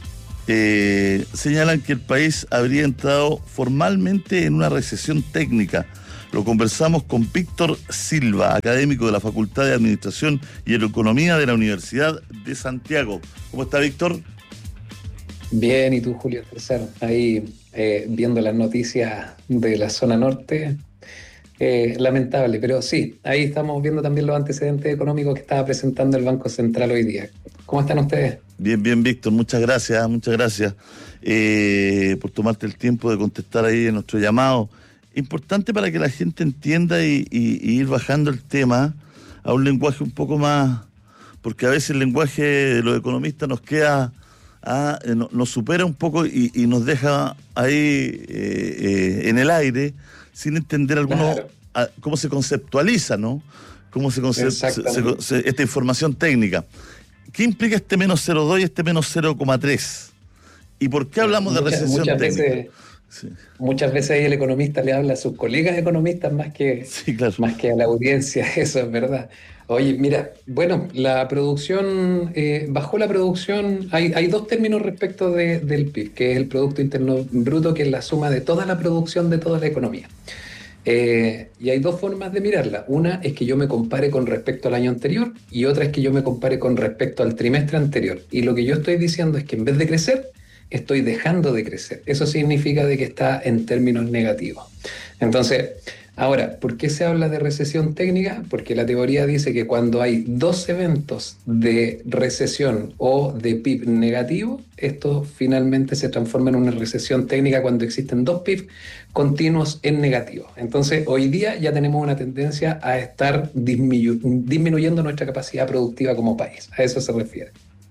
Speaker 1: eh, señalan que el país habría entrado formalmente en una recesión técnica. Lo conversamos con Víctor Silva, académico de la Facultad de Administración y Economía de la Universidad de Santiago. ¿Cómo está, Víctor?
Speaker 4: Bien, ¿y tú, Julio César? Ahí eh, viendo las noticias de la zona norte, eh, lamentable, pero sí, ahí estamos viendo también los antecedentes económicos que estaba presentando el Banco Central hoy día. ¿Cómo están ustedes?
Speaker 1: Bien, bien, Víctor, muchas gracias, muchas gracias eh, por tomarte el tiempo de contestar ahí en nuestro llamado. Importante para que la gente entienda y, y, y ir bajando el tema a un lenguaje un poco más, porque a veces el lenguaje de los economistas nos queda, a, no, nos supera un poco y, y nos deja ahí eh, eh, en el aire sin entender algunos, claro. a, cómo se conceptualiza, ¿no? Cómo se conceptualiza esta información técnica. ¿Qué implica este menos cero coma dos y este menos cero coma tres? ¿Y por qué hablamos muchas, de recesión
Speaker 4: muchas
Speaker 1: técnica?
Speaker 4: Veces... Sí. Muchas veces ahí el economista le habla a sus colegas economistas más que,
Speaker 1: sí, claro.
Speaker 4: más que a la audiencia, eso es verdad. Oye, mira, bueno, la producción, eh, bajó la producción, hay, hay dos términos respecto de, del P I B, que es el Producto Interno Bruto, que es la suma de toda la producción de toda la economía. Eh, y hay dos formas de mirarla. Una es que yo me compare con respecto al año anterior y otra es que yo me compare con respecto al trimestre anterior. Y lo que yo estoy diciendo es que en vez de crecer, estoy dejando de crecer. Eso significa de que está en términos negativos. Entonces, ahora, ¿por qué se habla de recesión técnica? Porque la teoría dice que cuando hay dos eventos de recesión o de P I B negativo, esto finalmente se transforma en una recesión técnica cuando existen dos P I B continuos en negativo. Entonces, hoy día ya tenemos una tendencia a estar disminu- disminuyendo nuestra capacidad productiva como país. A eso se refiere.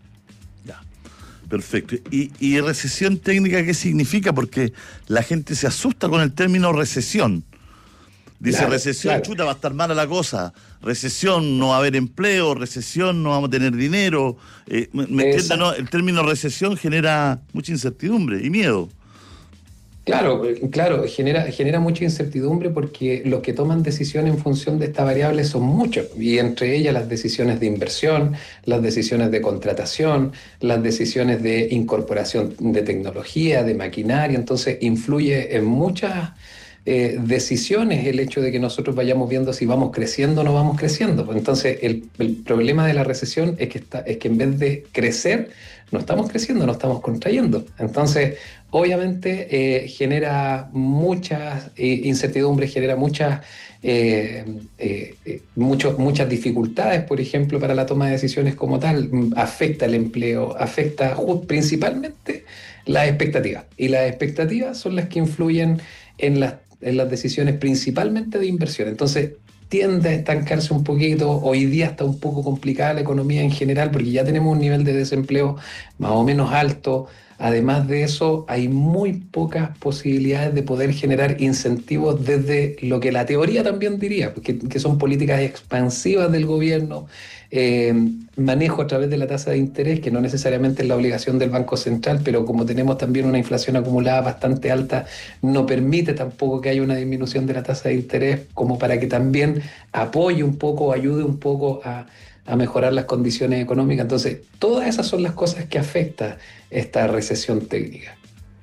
Speaker 1: Perfecto. ¿Y, ¿Y recesión técnica qué significa? Porque la gente se asusta con el término recesión. Dice claro, recesión, claro. Chuta, va a estar mala la cosa. Recesión, no va a haber empleo. Recesión, no vamos a tener dinero. Eh, ¿Me, me entiendes, no? El término recesión genera mucha incertidumbre y miedo.
Speaker 4: Claro, claro, genera, genera mucha incertidumbre porque los que toman decisión en función de esta variable son muchos, y entre ellas las decisiones de inversión, las decisiones de contratación, las decisiones de incorporación de tecnología, de maquinaria. Entonces influye en muchas eh, decisiones el hecho de que nosotros vayamos viendo si vamos creciendo o no vamos creciendo. Entonces el, el problema de la recesión es que, está, es que en vez de crecer, no estamos creciendo, no estamos contrayendo. Entonces, obviamente, eh, genera muchas eh, incertidumbres, genera muchas, eh, eh, eh, mucho, muchas dificultades, por ejemplo, para la toma de decisiones como tal. Afecta el empleo, afecta principalmente las expectativas. Y las expectativas son las que influyen en las, en las decisiones principalmente de inversión. Entonces, tiende a estancarse un poquito. Hoy día está un poco complicada la economía en general porque ya tenemos un nivel de desempleo más o menos alto. Además de eso, hay muy pocas posibilidades de poder generar incentivos desde lo que la teoría también diría, que, que son políticas expansivas del gobierno, eh, manejo a través de la tasa de interés, que no necesariamente es la obligación del Banco Central, pero como tenemos también una inflación acumulada bastante alta, no permite tampoco que haya una disminución de la tasa de interés, como para que también apoye un poco, ayude un poco a... a mejorar las condiciones económicas. Entonces, todas esas son las cosas que afectan esta recesión técnica.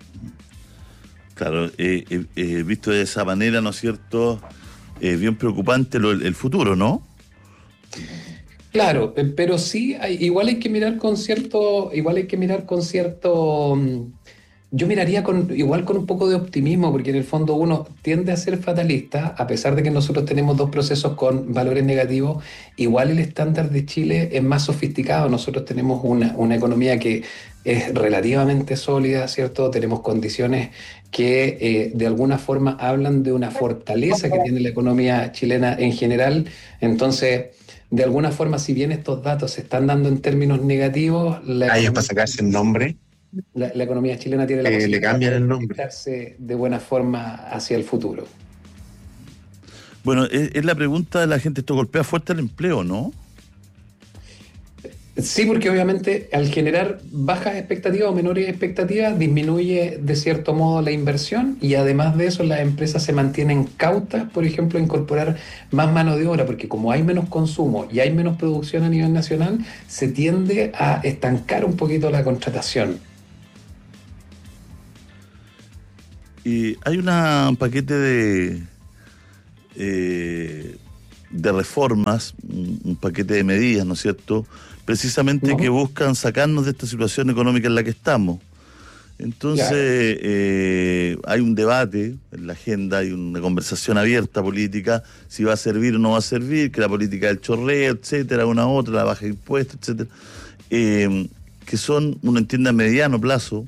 Speaker 1: Claro, eh, eh, eh, visto de esa manera, ¿no es cierto?, eh, bien preocupante lo, el futuro, ¿no?
Speaker 4: Claro, pero sí, hay, igual hay que mirar con cierto, igual hay que mirar con cierto... Yo miraría con, igual con un poco de optimismo, porque en el fondo uno tiende a ser fatalista, a pesar de que nosotros tenemos dos procesos con valores negativos. Igual el estándar de Chile es más sofisticado. Nosotros tenemos una, una economía que es relativamente sólida, ¿cierto? Tenemos condiciones que eh, de alguna forma hablan de una fortaleza que tiene la economía chilena en general. Entonces, de alguna forma, si bien estos datos se están dando en términos negativos... La
Speaker 5: Ahí es para sacarse el nombre.
Speaker 4: La, la economía chilena tiene la
Speaker 5: eh,
Speaker 4: posibilidad
Speaker 5: le cambian el
Speaker 4: de
Speaker 5: nombre.
Speaker 4: proyectarse de buena forma hacia el futuro.
Speaker 1: Bueno, es, es la pregunta de la gente, esto golpea fuerte el empleo, ¿no?
Speaker 4: Sí, porque obviamente al generar bajas expectativas o menores expectativas disminuye de cierto modo la inversión, y además de eso las empresas se mantienen cautas, por ejemplo, a incorporar más mano de obra, porque como hay menos consumo y hay menos producción a nivel nacional, se tiende a estancar un poquito la contratación.
Speaker 1: Y hay una, un paquete de, eh, de reformas, un, un paquete de medidas, ¿no es cierto?, precisamente no. que buscan sacarnos de esta situación económica en la que estamos. Entonces, claro. eh, hay un debate en la agenda, hay una conversación abierta política, si va a servir o no va a servir, que la política del chorreo, etcétera, una u otra, la baja de impuestos, etcétera, eh, que son, uno entiende, a mediano plazo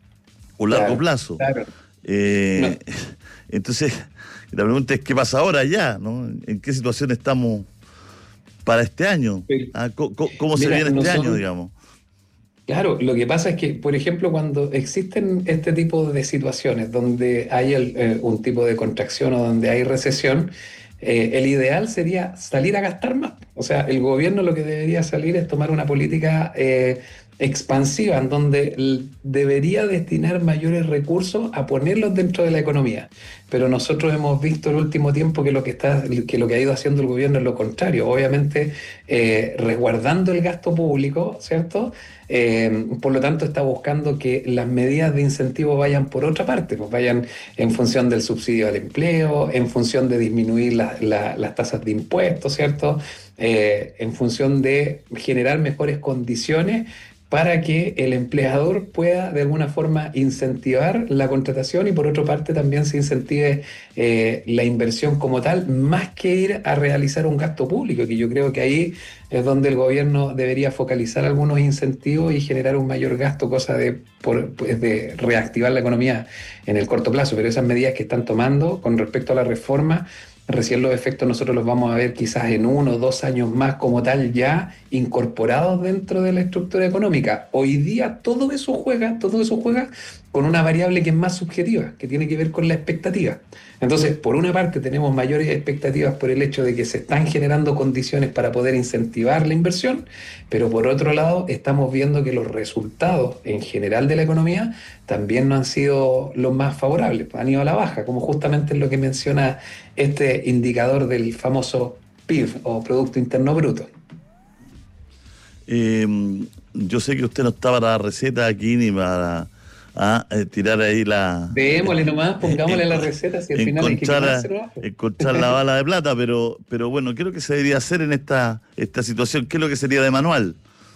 Speaker 1: o largo claro, plazo. Claro. Eh, no. Entonces, la pregunta es, ¿qué pasa ahora ya? ¿No? ¿En qué situación estamos para este año? ¿Ah? ¿Cómo, cómo se Mira, viene este no año, son... digamos?
Speaker 4: Claro, lo que pasa es que, por ejemplo, cuando existen este tipo de situaciones donde hay el, eh, un tipo de contracción o donde hay recesión, eh, el ideal sería salir a gastar más. O sea, el gobierno lo que debería salir es tomar una política eh, expansiva en donde l- debería destinar mayores recursos a ponerlos dentro de la economía. Pero nosotros hemos visto el último tiempo que lo que está, que lo que ha ido haciendo el gobierno es lo contrario, obviamente eh, resguardando el gasto público, ¿cierto? Eh, por lo tanto está buscando que las medidas de incentivo vayan por otra parte, pues vayan en función del subsidio al empleo, en función de disminuir la, la, las tasas de impuestos, ¿cierto? Eh, en función de generar mejores condiciones para que el empleador pueda de alguna forma incentivar la contratación y por otra parte también se incentive eh, la inversión como tal, más que ir a realizar un gasto público, que yo creo que ahí es donde el gobierno debería focalizar algunos incentivos y generar un mayor gasto, cosa de, por, pues de reactivar la economía en el corto plazo. Pero esas medidas que están tomando con respecto a la reforma, recién los efectos nosotros los vamos a ver quizás en uno o dos años más como tal ya incorporados dentro de la estructura económica. Hoy día todo eso juega, todo eso juega con una variable que es más subjetiva, que tiene que ver con la expectativa. Entonces, por una parte tenemos mayores expectativas por el hecho de que se están generando condiciones para poder incentivar la inversión, pero por otro lado estamos viendo que los resultados en general de la economía también no han sido los más favorables, han ido a la baja, como justamente es lo que menciona este indicador del famoso P I B o Producto Interno Bruto.
Speaker 1: Eh, yo sé que usted no está para la receta aquí ni para a, eh, tirar ahí la...
Speaker 4: Démosle nomás, pongámosle eh, la receta, si al final hay que quitárselo.
Speaker 1: Encontrar la bala de plata, pero, pero bueno, ¿qué es lo que se debería hacer en esta, esta situación? ¿Qué es lo que sería de manual?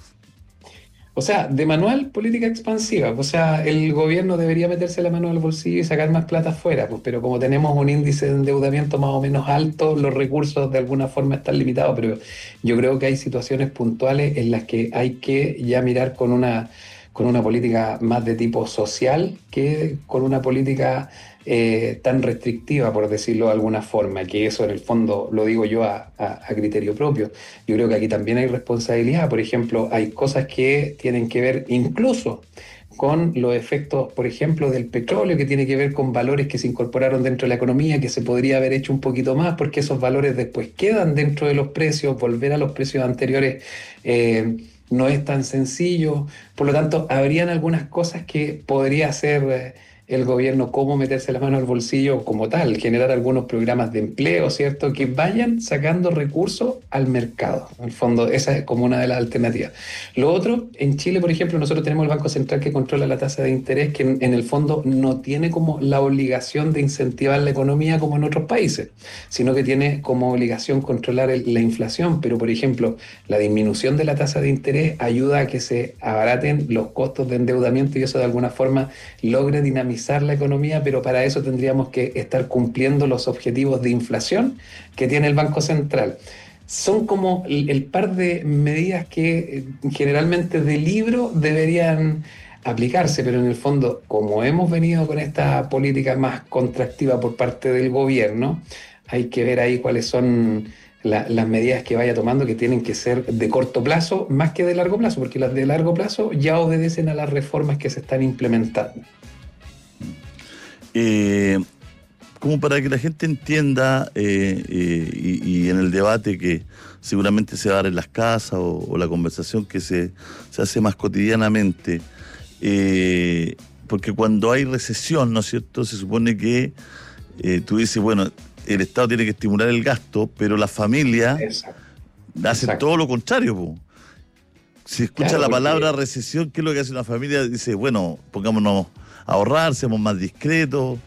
Speaker 4: O sea, de manual, política expansiva. O sea, el gobierno debería meterse la mano al bolsillo y sacar más plata afuera, pues, pero como tenemos un índice de endeudamiento más o menos alto, los recursos de alguna forma están limitados, pero yo creo que hay situaciones puntuales en las que hay que ya mirar con una, con una política más de tipo social que con una política eh, tan restrictiva, por decirlo de alguna forma, que eso en el fondo lo digo yo a, a, a criterio propio. Yo creo que aquí también hay responsabilidad. Por ejemplo, hay cosas que tienen que ver incluso con los efectos, por ejemplo, del petróleo, que tiene que ver con valores que se incorporaron dentro de la economía, que se podría haber hecho un poquito más, porque esos valores después quedan dentro de los precios, volver a los precios anteriores eh, no es tan sencillo. Por lo tanto, habrían algunas cosas que podría hacer eh, el gobierno, como meterse la mano al bolsillo como tal, generar algunos programas de empleo, ¿cierto?, que vayan sacando recursos al mercado. En el fondo, esa es como una de las alternativas. Lo otro, en Chile, por ejemplo, nosotros tenemos el Banco Central que controla la tasa de interés, que en, en el fondo no tiene como la obligación de incentivar la economía como en otros países, sino que tiene como obligación controlar el, la inflación. Pero, por ejemplo, la disminución de la tasa de interés ayuda a que se abaraten los costos de endeudamiento y eso de alguna forma logre dinamizar la economía, pero para eso tendríamos que estar cumpliendo los objetivos de inflación que tiene el Banco Central. Son como el, el par de medidas que generalmente de libro deberían aplicarse, pero en el fondo, como hemos venido con esta política más contractiva por parte del gobierno, hay que ver ahí cuáles son la, las medidas que vaya tomando, que tienen que ser de corto plazo más que de largo plazo, porque las de largo plazo ya obedecen a las reformas que se están implementando.
Speaker 1: Eh, como para que la gente entienda eh, eh, y, y en el debate que seguramente se va a dar en las casas o, o la conversación que se, se hace más cotidianamente, eh, porque cuando hay recesión, ¿no es cierto?, se supone que eh, tú dices, bueno, el Estado tiene que estimular el gasto, pero la familia Exacto. hace Exacto. todo lo contrario, po. Si escucha claro, la palabra porque... recesión, ¿qué es lo que hace una familia? Dice, bueno, pongámonos a ahorrar, seamos más discretos,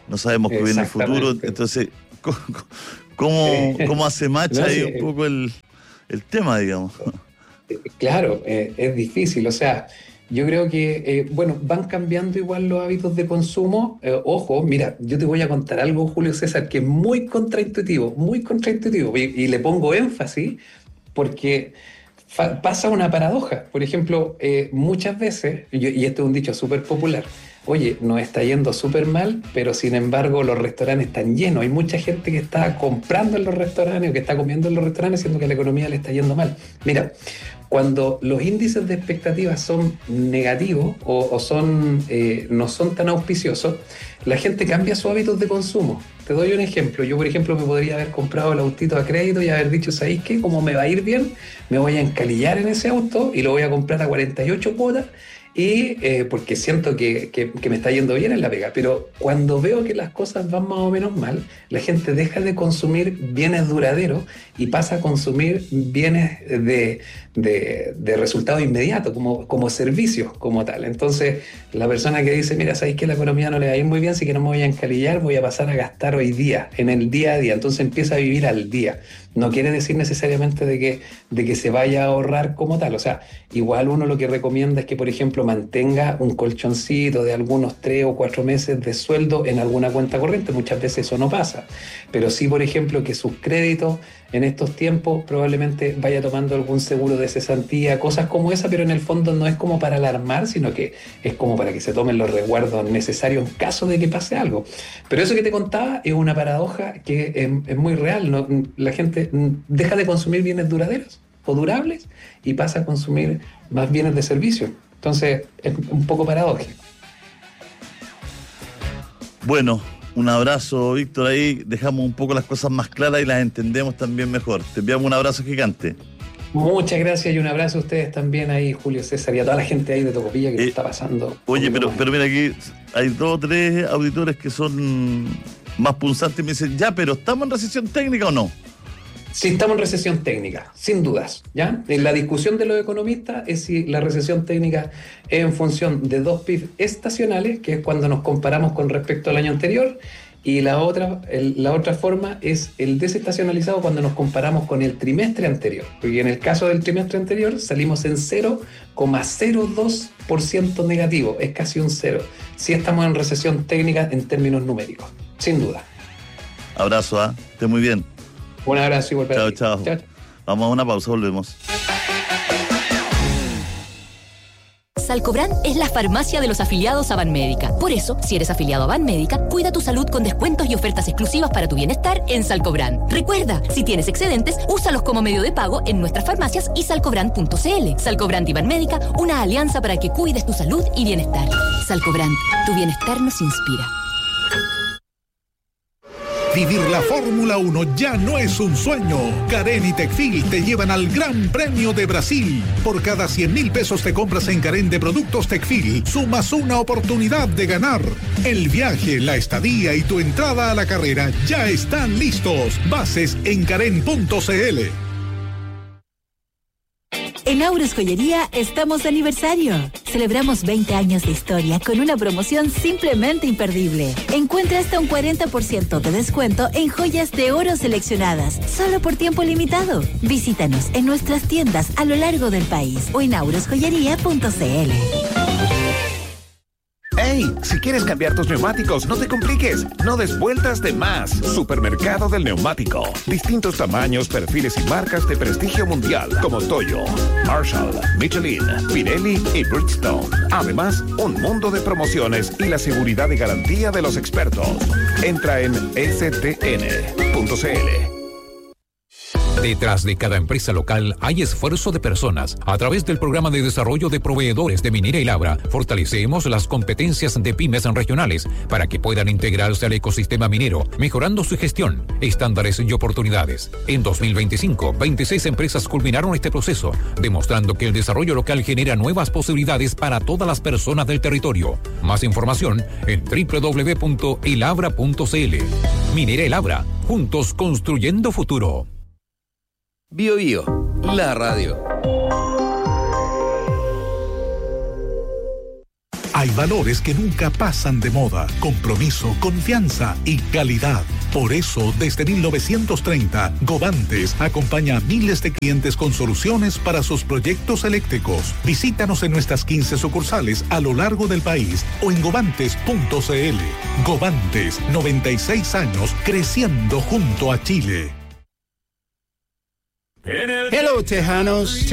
Speaker 1: no sabemos qué viene en el futuro, entonces, ¿cómo, cómo hace match no, ahí sí, un poco el, el tema, digamos?
Speaker 4: Claro, eh, es difícil, o sea, yo creo que, eh, bueno, van cambiando igual los hábitos de consumo. Eh, ojo, mira, yo te voy a contar algo, Julio César, que es muy contraintuitivo, muy contraintuitivo, y, y le pongo énfasis porque fa- pasa una paradoja. Por ejemplo, eh, muchas veces, y, y esto es un dicho súper popular, oye, nos está yendo súper mal, pero sin embargo los restaurantes están llenos. Hay mucha gente que está comprando en los restaurantes o que está comiendo en los restaurantes, siendo que a la economía le está yendo mal. Mira, cuando los índices de expectativas son negativos o, o son, eh, no son tan auspiciosos, la gente cambia sus hábitos de consumo. Te doy un ejemplo. Yo, por ejemplo, me podría haber comprado el autito a crédito y haber dicho, ¿sabéis qué? Como me va a ir bien, me voy a encalillar en ese auto y lo voy a comprar a cuarenta y ocho cuotas. Y eh, porque siento que, que, que me está yendo bien en la pega, pero cuando veo que las cosas van más o menos mal, la gente deja de consumir bienes duraderos y pasa a consumir bienes de, de, de resultado inmediato, como, como servicios, como tal. Entonces, la persona que dice, mira, ¿sabes que la economía no le va a ir muy bien, así que no me voy a encalillar, voy a pasar a gastar hoy día, en el día a día? Entonces empieza a vivir al día. No quiere decir necesariamente de que, de que se vaya a ahorrar como tal. O sea, igual uno lo que recomienda es que, por ejemplo, mantenga un colchoncito de algunos tres o cuatro meses de sueldo en alguna cuenta corriente. Muchas veces eso no pasa. Pero sí, por ejemplo, que sus créditos en estos tiempos probablemente vaya tomando algún seguro de cesantía, cosas como esa, pero en el fondo no es como para alarmar, sino que es como para que se tomen los resguardos necesarios en caso de que pase algo. Pero eso que te contaba es una paradoja que es, es muy real, ¿no? La gente deja de consumir bienes duraderos o durables y pasa a consumir más bienes de servicio. Entonces es un poco paradójico.
Speaker 1: Bueno, un abrazo, Víctor, ahí dejamos un poco las cosas más claras y las entendemos también mejor. Te enviamos un abrazo gigante.
Speaker 4: Muchas gracias y un abrazo a ustedes también ahí, Julio César, y a toda la gente ahí de Tocopilla que eh, está pasando.
Speaker 1: Oye, pero, pero mira, aquí hay dos o tres auditores que son más punzantes y me dicen, ya, pero ¿estamos en recesión técnica o no?
Speaker 4: Sí, estamos en recesión técnica, sin dudas, ¿ya? La discusión de los economistas es si la recesión técnica es en función de dos P I B estacionales, que es cuando nos comparamos con respecto al año anterior, y la otra, el, la otra forma es el desestacionalizado cuando nos comparamos con el trimestre anterior, porque en el caso del trimestre anterior salimos en cero coma cero dos por ciento negativo, es casi un cero. Sí estamos en recesión técnica en términos numéricos, sin duda.
Speaker 1: Abrazo, ¿ah? ¿eh? Esté muy bien.
Speaker 4: Un abrazo igual para
Speaker 1: chao,
Speaker 4: ti.
Speaker 1: Chao, chao. Vamos a una pausa, volvemos.
Speaker 5: Salcobrand es la farmacia de los afiliados a Banmédica. Por eso, si eres afiliado a Banmédica, cuida tu salud con descuentos y ofertas exclusivas para tu bienestar en Salcobrand. Recuerda, si tienes excedentes, úsalos como medio de pago en nuestras farmacias y salcobrand punto c l. Salcobrand y Banmédica, una alianza para que cuides tu salud y bienestar. Salcobrand, tu bienestar nos inspira.
Speaker 6: Vivir la Fórmula uno ya no es un sueño. Carén y Tecfil te llevan al Gran Premio de Brasil. Por cada cien mil pesos te compras en Carén de productos Tecfil, sumas una oportunidad de ganar. El viaje, la estadía y tu entrada a la carrera ya están listos. Bases en carén punto c l.
Speaker 7: En Auros Joyería estamos de aniversario. Celebramos veinte años de historia con una promoción simplemente imperdible. Encuentra hasta un cuarenta por ciento de descuento en joyas de oro seleccionadas, solo por tiempo limitado. Visítanos en nuestras tiendas a lo largo del país o en auros joyería punto c l.
Speaker 8: ¡Hey! Si quieres cambiar tus neumáticos, no te compliques. No des vueltas de más. Supermercado del Neumático. Distintos tamaños, perfiles y marcas de prestigio mundial como Toyo, Marshall, Michelin, Pirelli y Bridgestone. Además, un mundo de promociones y la seguridad y garantía de los expertos. Entra en s t n punto c l.
Speaker 9: Detrás de cada empresa local hay esfuerzo de personas. A través del programa de desarrollo de proveedores de Minera y Labra, fortalecemos las competencias de pymes regionales para que puedan integrarse al ecosistema minero, mejorando su gestión, estándares y oportunidades. En dos mil veinticinco, veintiséis empresas culminaron este proceso, demostrando que el desarrollo local genera nuevas posibilidades para todas las personas del territorio. Más información en doble u doble u doble u punto elabra punto c l. Minera y Labra, juntos construyendo futuro.
Speaker 26: Bio Bio, la radio.
Speaker 6: Hay Hay valores que nunca pasan de moda. Compromiso, confianza y calidad. Por eso, desde mil novecientos treinta, Govantes acompaña a miles de clientes con soluciones para sus proyectos eléctricos. Visítanos en nuestras quince sucursales a lo largo del país o en govantes punto c l. Govantes, noventa y seis años creciendo junto a Chile.
Speaker 10: Hello, Tejanos.